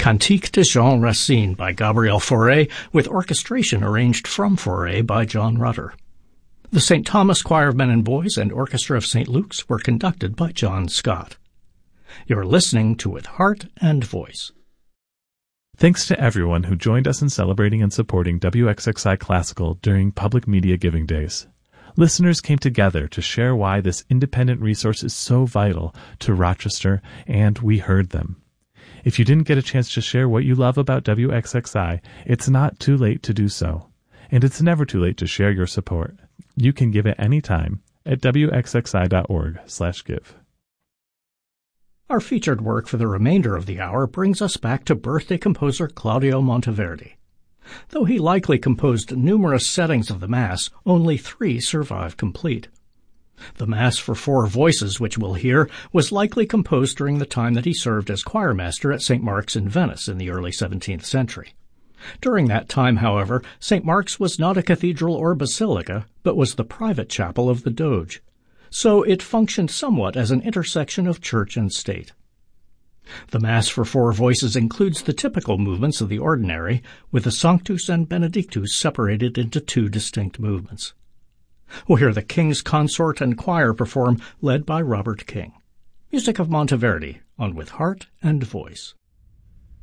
Cantique de Jean Racine by Gabriel Fauré, with orchestration arranged from Fauré by John Rutter. The St. Thomas Choir of Men and Boys and Orchestra of St. Luke's were conducted by John Scott. You're listening to With Heart and Voice. Thanks to everyone who joined us in celebrating and supporting WXXI Classical during Public Media Giving Days. Listeners came together to share why this independent resource is so vital to Rochester, and we heard them. If you didn't get a chance to share what you love about WXXI, it's not too late to do so. And it's never too late to share your support. You can give at any time at wxxi.org/give. Our featured work for the remainder of the hour brings us back to birthday composer Claudio Monteverdi. Though he likely composed numerous settings of the Mass, only 3 survive complete. The Mass for 4 voices, which we'll hear, was likely composed during the time that he served as choirmaster at St. Mark's in Venice in the early 17th century. During that time, however, St. Mark's was not a cathedral or basilica, but was the private chapel of the Doge. So it functioned somewhat as an intersection of church and state. The Mass for 4 voices includes the typical movements of the ordinary, with the Sanctus and Benedictus separated into 2 distinct movements. We'll hear the King's Consort and Choir perform, led by Robert King. Music of Monteverdi on With Heart and Voice.